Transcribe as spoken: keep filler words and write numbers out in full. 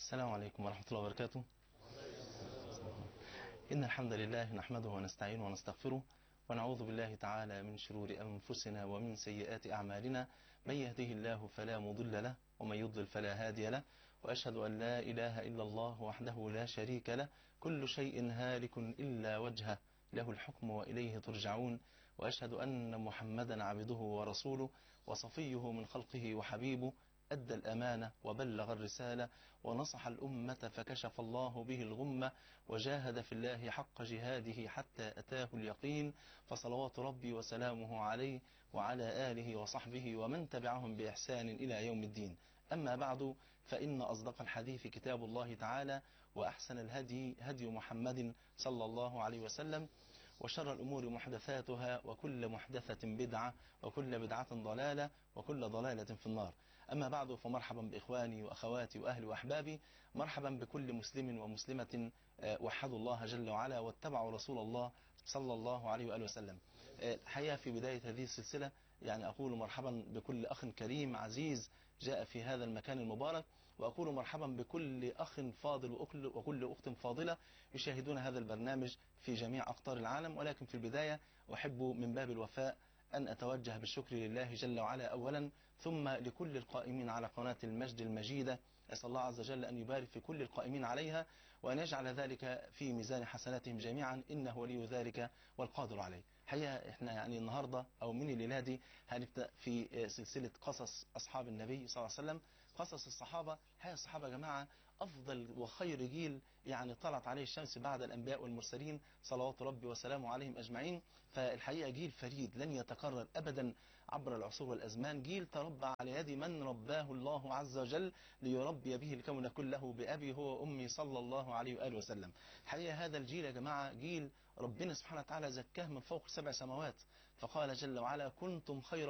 السلام عليكم ورحمة الله وبركاته. إن الحمد لله نحمده ونستعينه ونستغفره ونعوذ بالله تعالى من شرور أنفسنا ومن سيئات أعمالنا. من يهده الله فلا مضل له ومن يضلل فلا هادي له، وأشهد أن لا إله إلا الله وحده لا شريك له، كل شيء هالك إلا وجهه، له الحكم وإليه ترجعون. وأشهد أن محمدا عبده ورسوله وصفيه من خلقه وحبيبه، أدى الأمانة وبلغ الرسالة ونصح الأمة فكشف الله به الغمة، وجاهد في الله حق جهاده حتى أتاه اليقين. فصلوات ربي وسلامه عليه وعلى آله وصحبه ومن تبعهم بإحسان إلى يوم الدين. أما بعد، فإن أصدق الحديث كتاب الله تعالى، وأحسن الهدي هدي محمد صلى الله عليه وسلم، وشر الأمور محدثاتها، وكل محدثة بدعة، وكل بدعة ضلالة، وكل ضلالة في النار. أما بعد، فمرحبا بإخواني وأخواتي وأهلي وأحبابي، مرحبا بكل مسلم ومسلمة وحدوا الله جل وعلا واتبعوا رسول الله صلى الله عليه وآله وسلم. الحقيقة في بداية هذه السلسلة يعني أقول مرحبا بكل أخ كريم عزيز جاء في هذا المكان المبارك، وأقول مرحبا بكل أخ فاضل وكل أخت فاضلة يشاهدون هذا البرنامج في جميع أقطار العالم. ولكن في البداية أحب من باب الوفاء أن أتوجه بالشكر لله جل وعلا أولا، ثم لكل القائمين على قناة المجد المجيدة. أسأل الله عز وجل أن يبارك في كل القائمين عليها، وأن يجعل ذلك في ميزان حسناتهم جميعا، إنه ولي ذلك والقادر عليه. حقيقة إحنا يعني النهاردة أو من الليلة دي هنبدأ في سلسلة قصص أصحاب النبي صلى الله عليه وسلم، قصص الصحابة. حقيقة الصحابة يا جماعة أفضل وخير جيل يعني طلعت عليه الشمس بعد الأنبياء والمرسلين صلوات ربي وسلامه عليهم أجمعين. فالحقيقة جيل فريد لن يتكرر أبدا عبر العصور والأزمان، جيل تربى على يد من رباه الله عز وجل ليربي به الكون كله، بأبي هو وأمي صلى الله عليه وآله وسلم. الحقيقة هذا الجيل يا جماعة جيل ربنا سبحانه وتعالى زكاه من فوق سبع سماوات، فقال جل وعلا: كنتم خير